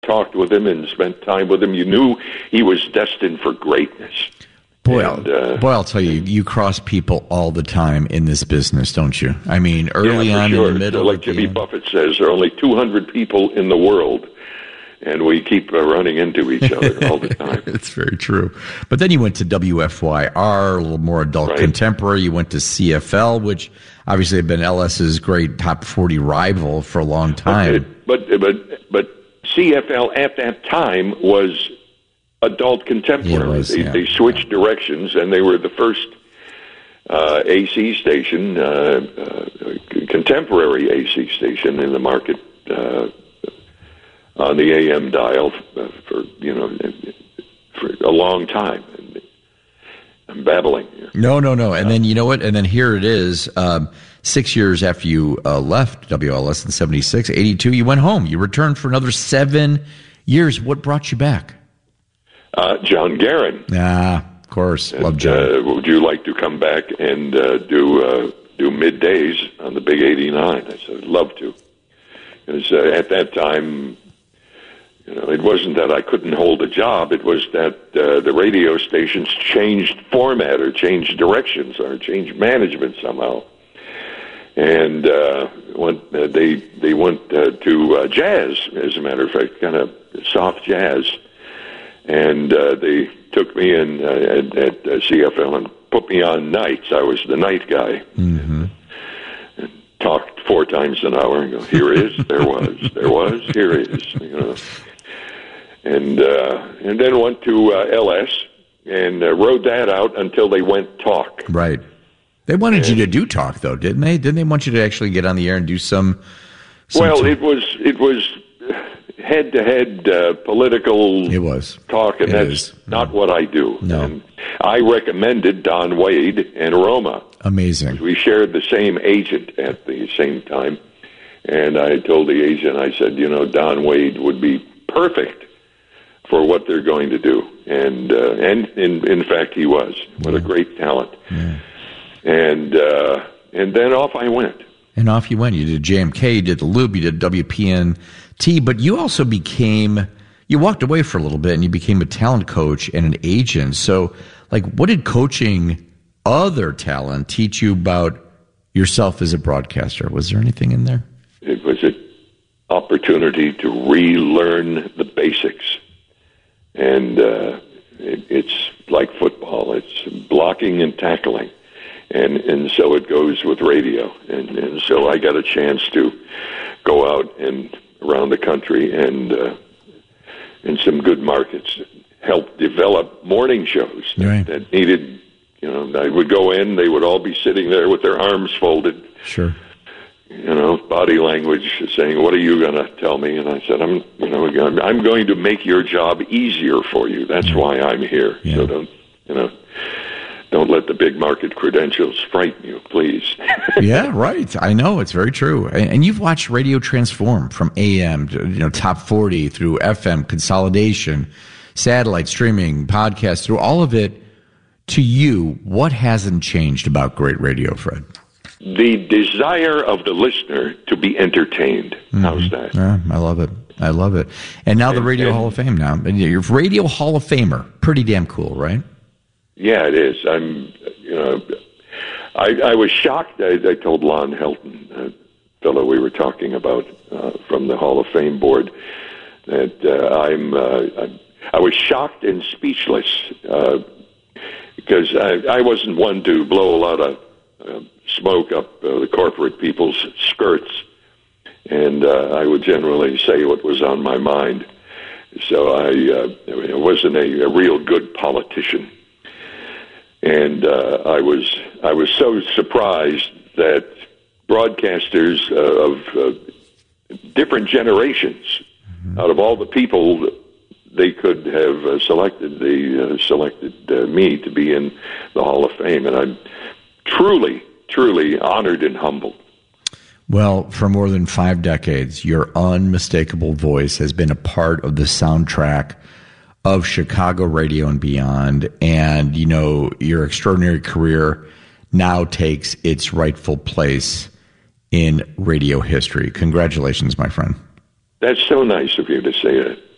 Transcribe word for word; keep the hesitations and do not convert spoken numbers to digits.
talked with him and spent time with him, you knew he was destined for greatness. Boy, and, uh, boy, I'll tell you, you cross people all the time in this business, don't you? I mean, early yeah, on sure. in the middle. So like Jimmy Buffett says, there are only two hundred people in the world, and we keep uh, running into each other all the time. It's very true. But then you went to W F Y R, a little more adult right. contemporary. You went to C F L, which obviously had been LS's great top forty rival for a long time. But but but, but C F L at that time was adult contemporary. Was, they, yeah. they switched directions, and they were the first uh, A C station, uh, uh, contemporary A C station in the market uh, on the A M dial for you know for a long time. I'm babbling here. No, no, no. And then you know what? And then here it is. Um, six years after you uh, left W L S in seventy-six, eighty-two, you went home. You returned for another seven years. What brought you back? Uh, John Guerin. Ah, of course. And, Love John. Uh, would you like to come back and uh, do uh, do middays on the Big eighty-nine? I said, I'd love to. Because uh, at that time, you know, it wasn't that I couldn't hold a job. It was that uh, the radio stations changed format or changed directions or changed management somehow. And uh, went, uh, they they went uh, to uh, jazz, as a matter of fact, kind of soft jazz. And uh, they took me in uh, at, at uh, C F L and put me on nights. I was the night guy. Mm-hmm. And talked four times an hour and go, here is, there was, there was, here is, you know. And uh, and then went to uh, L S and uh, rode that out until they went talk. Right. They wanted and, you to do talk, though, didn't they? Didn't they want you to actually get on the air and do some? some well, talk? it was it was head-to-head uh, political it was. talk, and it that's is. not what I do. No. And I recommended Don Wade and Roma. Amazing. We shared the same agent at the same time, and I told the agent, I said, you know, Don Wade would be perfect for what they're going to do, and uh, and in in fact he was. What yeah. a great talent! Yeah. And uh, and then off I went. And off you went. You did J M K, you did the Loop, you did W P N T, but you also became, you walked away for a little bit and you became a talent coach and an agent. So, like, what did coaching other talent teach you about yourself as a broadcaster? Was there anything in there? It was an opportunity to relearn the basics. And uh, it, it's like football. It's blocking and tackling. And and so it goes with radio. And, and so I got a chance to go out and around the country and uh, in some good markets, help develop morning shows that, right. that needed, you know, I would go in, they would all be sitting there with their arms folded. Sure. You know, body language saying, what are you going to tell me? And I said, I'm, you know, I'm going to make your job easier for you. That's yeah. why I'm here. Yeah. So don't, you know, don't let the big market credentials frighten you, please. Yeah, right. I know. It's very true. And you've watched radio transform from A M to, you know, top forty through F M, consolidation, satellite, streaming, podcast, through all of it. To you, what hasn't changed about great radio, Fred? The desire of the listener to be entertained. Mm-hmm. How's that? Yeah, I love it. I love it. And now the Radio and, Hall of Fame now. You're Radio Hall of Famer. Pretty damn cool, right? Yeah, it is. I'm, you know, I, I was shocked. I, I told Lon Helton, a fellow we were talking about uh, from the Hall of Fame board, that uh, I'm, uh, I'm, I was shocked and speechless uh, because I, I wasn't one to blow a lot of uh, smoke up uh, the corporate people's skirts, and uh, I would generally say what was on my mind. So I, uh, I wasn't a, a real good politician. And uh, I was I was so surprised that broadcasters uh, of uh, different generations, mm-hmm. out of all the people they could have uh, selected, they uh, selected uh, me to be in the Hall of Fame, and I'm truly, truly honored and humbled. Well, for more than five decades, your unmistakable voice has been a part of the soundtrack of Chicago radio and beyond, and you know your extraordinary career now takes its rightful place in radio history. Congratulations, my friend. That's so nice of you to say that.